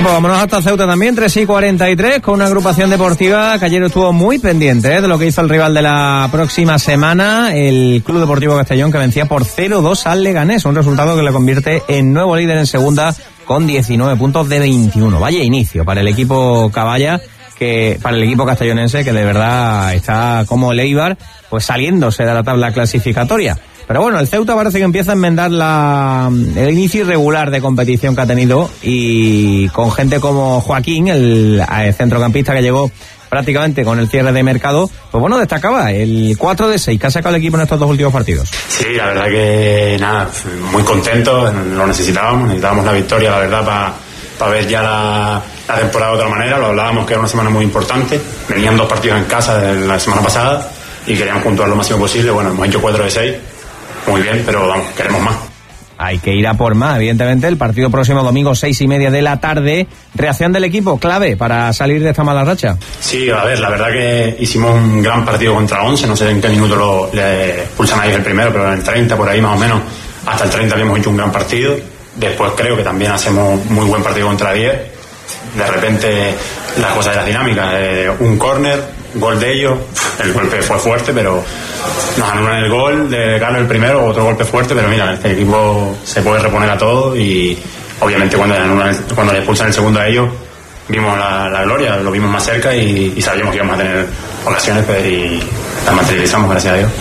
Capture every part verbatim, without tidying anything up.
Bueno, pues vámonos hasta Ceuta también, tres y cuarenta y tres, con una agrupación deportiva que ayer estuvo muy pendiente ¿eh? de lo que hizo el rival de la próxima semana, el Club Deportivo Castellón, que vencía por cero dos al Leganés, un resultado que le convierte en nuevo líder en segunda con diecinueve puntos de veintiuno. Vaya inicio para el equipo caballa, que para el equipo castellonense, que de verdad está como el Eibar, pues saliéndose de la tabla clasificatoria. Pero bueno, el Ceuta parece que empieza a enmendar la, el inicio irregular de competición que ha tenido, y con gente como Joaquín, el, el centrocampista que llegó prácticamente con el cierre de mercado, pues bueno, destacaba el cuatro de seis que ha sacado el equipo en estos dos últimos partidos. Sí, la verdad que nada, muy contento, lo necesitábamos, necesitábamos la victoria, la verdad, para pa ver ya la, la temporada de otra manera. Lo hablábamos que era una semana muy importante, venían dos partidos en casa de la semana pasada y queríamos puntuar lo máximo posible. Bueno, hemos hecho cuatro de seis. Muy bien, pero vamos, queremos más. Hay que ir a por más, evidentemente. El partido próximo domingo, seis y media de la tarde. Reacción del equipo, clave para salir de esta mala racha. Sí, a ver, la verdad que hicimos un gran partido contra once. No sé en qué minuto lo, le expulsan a ellos el primero, pero en el treinta, por ahí más o menos. Hasta el treinta habíamos hecho un gran partido. Después creo que también hacemos muy buen partido contra diez. De repente, las cosas de las dinámicas. Eh, un córner, gol de ellos. El golpe fue fuerte, pero nos anulan el gol de Carlos el primero, otro golpe fuerte, pero mira, este equipo se puede reponer a todo, y obviamente cuando le, anulan, cuando le expulsan el segundo a ellos, vimos la, la gloria, lo vimos más cerca y, y sabíamos que íbamos a tener ocasiones, pero y las materializamos, gracias a Dios.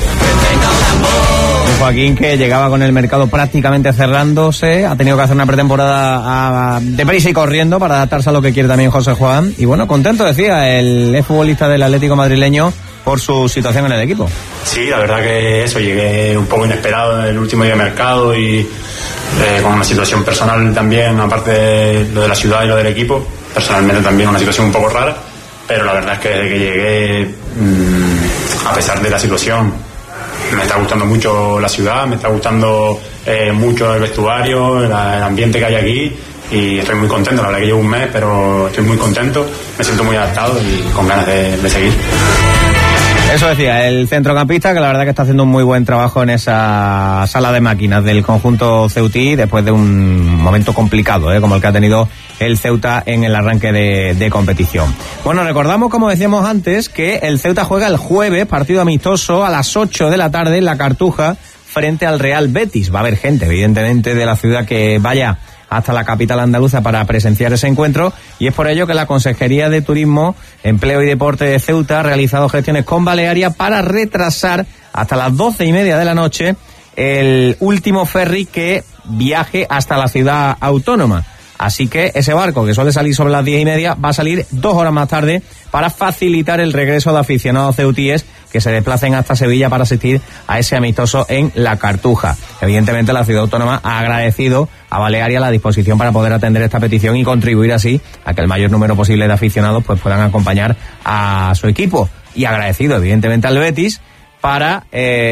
Joaquín, que llegaba con el mercado prácticamente cerrándose, ha tenido que hacer una pretemporada a, deprisa y corriendo para adaptarse a lo que quiere también José Juan, y bueno, contento, decía el exfutbolista del Atlético madrileño por su situación en el equipo. Sí, la verdad que eso, llegué un poco inesperado en el último día de mercado y eh, con una situación personal también, aparte de lo de la ciudad y lo del equipo, personalmente también una situación un poco rara, pero la verdad es que desde que llegué, mmm, a pesar de la situación, me está gustando mucho la ciudad, me está gustando eh, mucho el vestuario, la, el ambiente que hay aquí, y estoy muy contento. La verdad que llevo un mes, pero estoy muy contento, me siento muy adaptado y con ganas de, de seguir. Eso decía el centrocampista, que la verdad que está haciendo un muy buen trabajo en esa sala de máquinas del conjunto ceutí, después de un momento complicado, ¿eh? como el que ha tenido el Ceuta en el arranque de, de competición. Bueno, recordamos, como decíamos antes, que el Ceuta juega el jueves, partido amistoso, a las ocho de la tarde en la Cartuja, frente al Real Betis. Va a haber gente, evidentemente, de la ciudad que vaya hasta la capital andaluza para presenciar ese encuentro, y es por ello que la Consejería de Turismo, Empleo y Deporte de Ceuta ha realizado gestiones con Balearia para retrasar hasta las doce y media de la noche el último ferry que viaje hasta la ciudad autónoma. Así que ese barco, que suele salir sobre las diez y media, va a salir dos horas más tarde para facilitar el regreso de aficionados ceutíes que se desplacen hasta Sevilla para asistir a ese amistoso en la Cartuja. Evidentemente, la ciudad autónoma ha agradecido a Balearia la disposición para poder atender esta petición y contribuir así a que el mayor número posible de aficionados pues puedan acompañar a su equipo. Y agradecido, evidentemente, al Betis para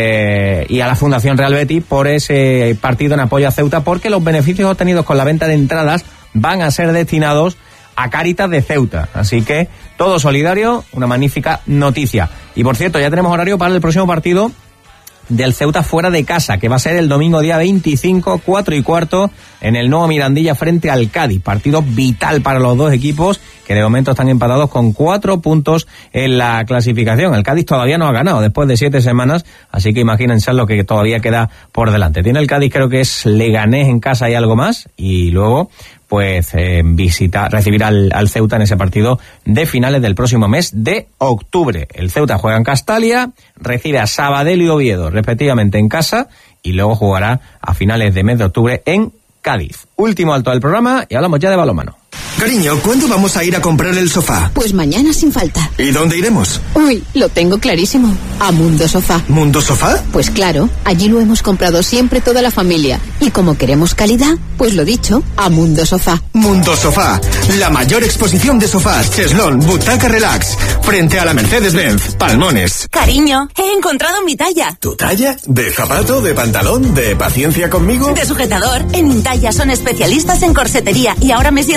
eh, y a la Fundación Real Betis por ese partido en apoyo a Ceuta, porque los beneficios obtenidos con la venta de entradas van a ser destinados a Cáritas de Ceuta. Así que todo solidario, una magnífica noticia. Y por cierto, ya tenemos horario para el próximo partido del Ceuta fuera de casa, que va a ser el domingo día veinticinco, cuatro y cuarto, en el nuevo Mirandilla frente al Cádiz. Partido vital para los dos equipos, que de momento están empatados con cuatro puntos en la clasificación. El Cádiz todavía no ha ganado después de siete semanas, así que imagínense lo que todavía queda por delante. Tiene el Cádiz, creo que es Leganés en casa y algo más, y luego pues eh, visitar, recibir al, al Ceuta en ese partido de finales del próximo mes de octubre. El Ceuta juega en Castalia, recibe a Sabadell y Oviedo respectivamente en casa, y luego jugará a finales de mes de octubre en Cádiz. Último alto del programa y hablamos ya de balonmano. Cariño, ¿cuándo vamos a ir a comprar el sofá? Pues mañana sin falta. ¿Y dónde iremos? Uy, lo tengo clarísimo. A Mundo Sofá. ¿Mundo Sofá? Pues claro, allí lo hemos comprado siempre toda la familia. Y como queremos calidad, pues lo dicho, a Mundo Sofá. Mundo Sofá, la mayor exposición de sofás, cheslón, butaca relax, frente a la Mercedes-Benz, Palmones. Cariño, he encontrado mi talla. ¿Tu talla? ¿De zapato, de pantalón, de paciencia conmigo? De sujetador. En Intalla son especialistas en corsetería y ahora me sienta todo de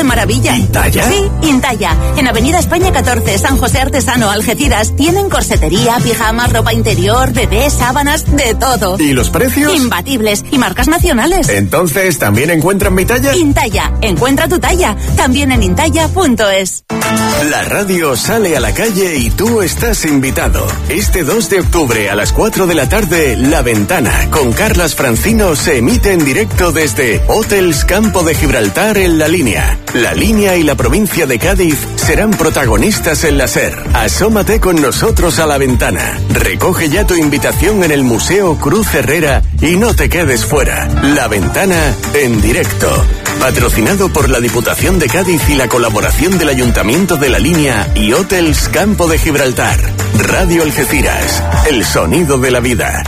maravilla. ¿Intalla? Sí, Intalla. En Avenida España catorce, San José Artesano, Algeciras. Tienen corsetería, pijamas, ropa interior, bebés, sábanas, de todo. ¿Y los precios? Imbatibles. Y marcas nacionales. Entonces, ¿también encuentran mi talla? Intalla. Encuentra tu talla. También en intalla punto es. La radio sale a la calle y tú estás invitado. Este dos de octubre a las cuatro de la tarde, La Ventana, con Carlas Francino, se emite en directo desde Hotels Campo de Gibraltar en La Línea. La Línea y la provincia de Cádiz serán protagonistas en la SER. Asómate con nosotros a La Ventana. Recoge ya tu invitación en el Museo Cruz Herrera y no te quedes fuera. La Ventana en directo. Patrocinado por la Diputación de Cádiz y la colaboración del Ayuntamiento de La Línea y Hotels Campo de Gibraltar. Radio Algeciras, el sonido de la vida.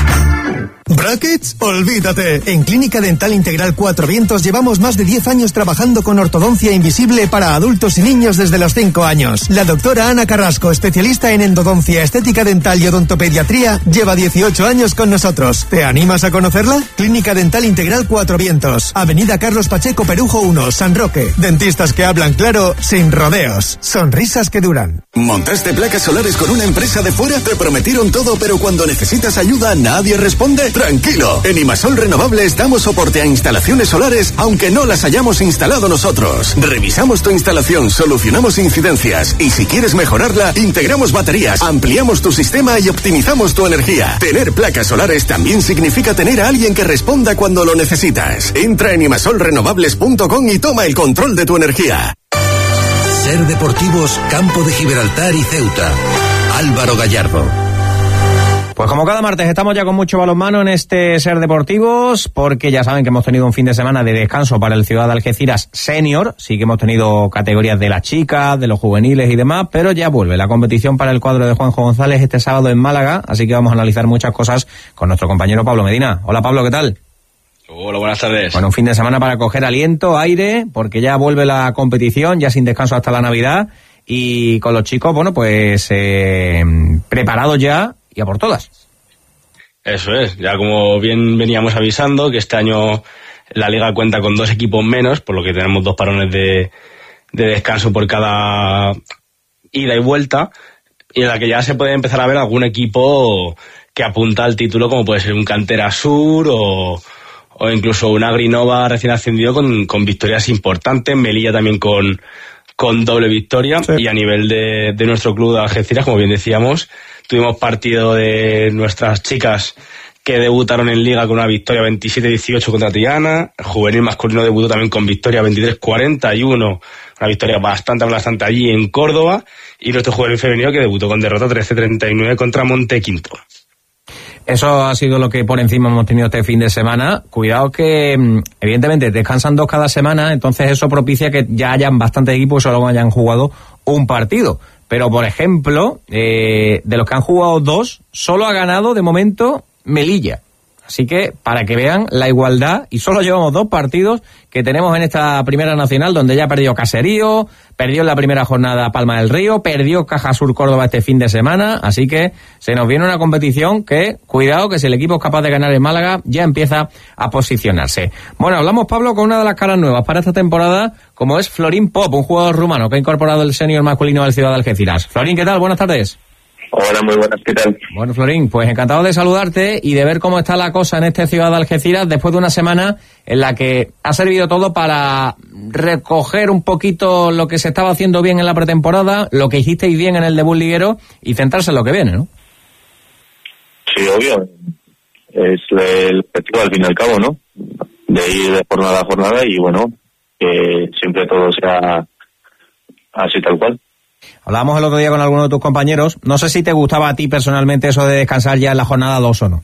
¿Brackets? Olvídate. En Clínica Dental Integral Cuatro Vientos llevamos más de diez años trabajando con ortodoncia invisible para adultos y niños desde los cinco años. La doctora Ana Carrasco, especialista en endodoncia, estética dental y odontopediatría, lleva dieciocho años con nosotros. ¿Te animas a conocerla? Clínica Dental Integral Cuatro Vientos, Avenida Carlos Pacheco Perujo uno, San Roque. Dentistas que hablan claro, sin rodeos. Sonrisas que duran. ¿Montaste placas solares con una empresa de fuera? Te prometieron todo, pero cuando necesitas ayuda, ¿nadie responde? Tranquilo, en Imasol Renovables damos soporte a instalaciones solares aunque no las hayamos instalado nosotros. Revisamos tu instalación, solucionamos incidencias y si quieres mejorarla, integramos baterías, ampliamos tu sistema y optimizamos tu energía. Tener placas solares también significa tener a alguien que responda cuando lo necesitas. Entra en imasol renovables punto com y toma el control de tu energía. SER Deportivos Campo de Gibraltar y Ceuta. Álvaro Gallardo. Pues como cada martes estamos ya con mucho balonmano en este SER Deportivos, porque ya saben que hemos tenido un fin de semana de descanso para el Ciudad de Algeciras Senior. Sí que hemos tenido categorías de las chicas, de los juveniles y demás, pero ya vuelve la competición para el cuadro de Juanjo González este sábado en Málaga, así que vamos a analizar muchas cosas con nuestro compañero Pablo Medina. Hola Pablo, ¿qué tal? Hola, buenas tardes. Bueno, un fin de semana para coger aliento, aire, porque ya vuelve la competición, ya sin descanso hasta la Navidad, y con los chicos, bueno, pues eh, preparados ya y a por todas. Eso es, ya como bien veníamos avisando, que este año la liga cuenta con dos equipos menos, por lo que tenemos dos parones de, de descanso por cada ida y vuelta, y en la que ya se puede empezar a ver algún equipo que apunta al título, como puede ser un Cantera Sur o, o incluso un Agrinova recién ascendido con, con victorias importantes, Melilla también con, con doble victoria, sí. Y a nivel de, de nuestro club de Algeciras, como bien decíamos, tuvimos partido de nuestras chicas que debutaron en Liga con una victoria veintisiete dieciocho contra Triana. El juvenil masculino debutó también con victoria veintitrés cuarenta y uno, una victoria bastante bastante allí en Córdoba. Y nuestro juvenil femenino que debutó con derrota trece treinta y nueve contra Montequinto. Eso ha sido lo que por encima hemos tenido este fin de semana. Cuidado que, evidentemente, descansan dos cada semana, entonces eso propicia que ya hayan bastantes equipos que solo hayan jugado un partido. Pero, por ejemplo, eh, de los que han jugado dos, solo ha ganado, de momento, Melilla. Así que, para que vean la igualdad, y solo llevamos dos partidos que tenemos en esta primera nacional, donde ya perdió Caserío, perdió en la primera jornada Palma del Río, perdió Caja Sur Córdoba este fin de semana, así que se nos viene una competición que, cuidado, que si el equipo es capaz de ganar en Málaga, ya empieza a posicionarse. Bueno, hablamos, Pablo, con una de las caras nuevas para esta temporada, como es Florín Pop, un jugador rumano que ha incorporado el senior masculino del Ciudad de Algeciras. Florín, ¿qué tal? Buenas tardes. Hola, muy buenas, ¿qué tal? Bueno, Florín, pues encantado de saludarte y de ver cómo está la cosa en esta Ciudad de Algeciras después de una semana en la que ha servido todo para recoger un poquito lo que se estaba haciendo bien en la pretemporada, lo que hicisteis bien en el debut liguero y centrarse en lo que viene, ¿no? Sí, obvio. Es el objetivo al fin y al cabo, ¿no? De ir de jornada a jornada y, bueno, que siempre todo sea así tal cual. Hablábamos el otro día con algunos de tus compañeros. No sé si te gustaba a ti personalmente eso de descansar ya en la jornada dos o no.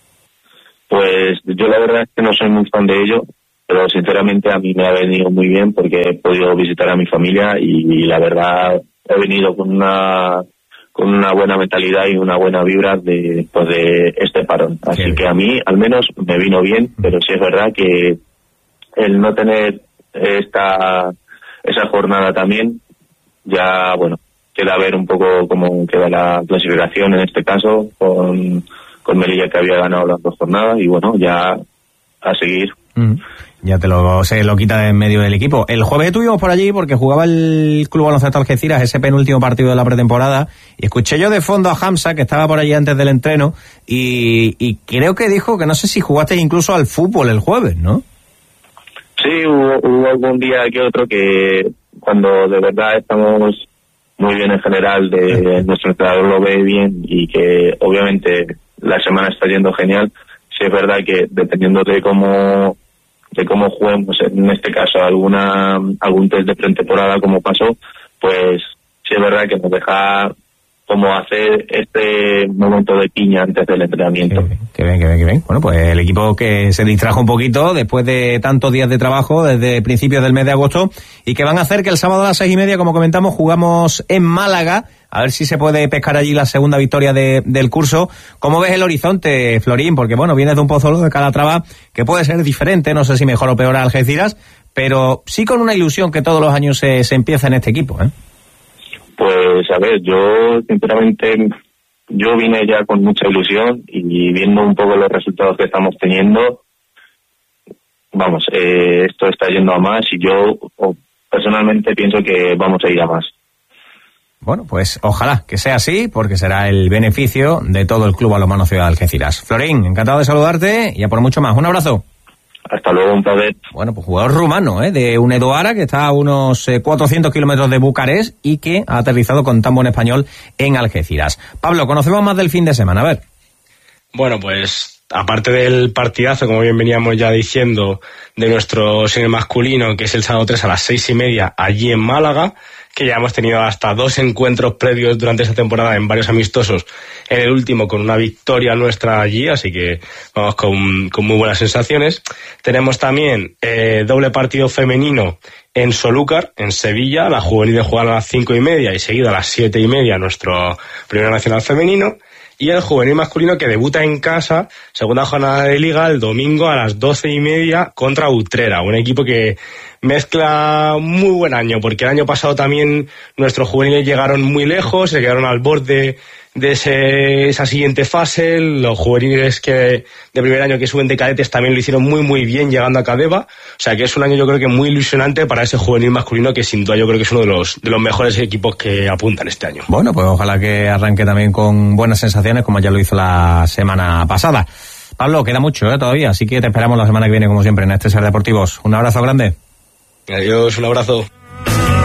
Pues yo la verdad es que no soy muy fan de ello, pero sinceramente a mí me ha venido muy bien porque he podido visitar a mi familia y la verdad he venido con una con una buena mentalidad y una buena vibra de, pues de este parón. Así Qué que a mí al menos me vino bien, pero sí es verdad que el no tener esta esa jornada también, ya, bueno, queda ver un poco cómo queda la clasificación en este caso, con, con Melilla que había ganado las dos jornadas y, bueno, ya a seguir Mm. Ya te lo se lo quita de en medio del equipo. El jueves estuvimos por allí porque jugaba el Club Baloncesto Algeciras ese penúltimo partido de la pretemporada y escuché yo de fondo a Hamza que estaba por allí antes del entreno y, y creo que dijo que no sé si jugaste incluso al fútbol el jueves, ¿no? Sí, hubo, hubo algún día que otro que cuando de verdad estamos muy bien en general, de nuestro entrenador lo ve bien y que obviamente la semana está yendo genial, sí es verdad que dependiendo de cómo de cómo juguemos, en este caso alguna algún test de pretemporada como pasó, pues sí es verdad que nos deja como hacer este momento de piña antes del entrenamiento. Qué bien, qué bien, qué bien. Bueno, pues el equipo que se distrajo un poquito después de tantos días de trabajo desde principios del mes de agosto y que van a hacer que el sábado a las seis y media, como comentamos, jugamos en Málaga, a ver si se puede pescar allí la segunda victoria de, del curso. ¿Cómo ves el horizonte, Florín? Porque bueno, vienes de un Pozuelo de Calatrava que puede ser diferente, no sé si mejor o peor a Algeciras, pero sí con una ilusión que todos los años se, se empieza en este equipo, ¿eh? Pues a ver, yo sinceramente, yo vine ya con mucha ilusión y viendo un poco los resultados que estamos teniendo, vamos, eh, esto está yendo a más y yo oh, personalmente pienso que vamos a ir a más. Bueno, pues ojalá que sea así, porque será el beneficio de todo el Club Balonmano Ciudad de Algeciras. Florín, encantado de saludarte y a por mucho más. Un abrazo. Hasta luego, un placer. Bueno, pues jugador rumano, ¿eh? De Hunedoara, que está a unos eh, cuatrocientos kilómetros de Bucarest y que ha aterrizado con tan buen español en Algeciras. Pablo, conocemos más del fin de semana, a ver. Bueno, pues aparte del partidazo, como bien veníamos ya diciendo, de nuestro senior masculino, que es el sábado tres a las seis y media allí en Málaga, que ya hemos tenido hasta dos encuentros previos durante esta temporada en varios amistosos, en el último con una victoria nuestra allí, así que vamos con, con muy buenas sensaciones. Tenemos también eh, doble partido femenino en Solúcar, en Sevilla, la juveniles juegan a las cinco y media y seguido a las siete y media nuestro primer nacional femenino, y el juvenil masculino que debuta en casa, segunda jornada de liga, el domingo a las doce y media contra Utrera, un equipo que mezcla muy buen año, porque el año pasado también nuestros juveniles llegaron muy lejos, se quedaron al borde de ese, esa siguiente fase. Los juveniles que de primer año que suben de cadetes también lo hicieron muy muy bien llegando a Cadeva, o sea que es un año yo creo que muy ilusionante para ese juvenil masculino que sin duda yo creo que es uno de los, de los mejores equipos que apuntan este año. Bueno, pues ojalá que arranque también con buenas sensaciones como ya lo hizo la semana pasada. Pablo, queda mucho ¿eh? todavía, así que te esperamos la semana que viene como siempre en este Ser Deportivos. Un abrazo grande. Adiós, un abrazo.